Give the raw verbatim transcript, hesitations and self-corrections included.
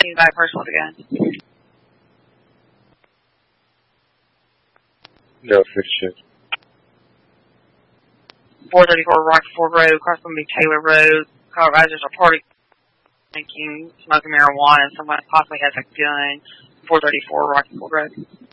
seen by a person with a gun. No fiction. four thirty-four Rockford Road, across from the Taylor Road. Coloraders are party drinking, smoking marijuana, and someone possibly has a gun. four thirty-four Rockford Road.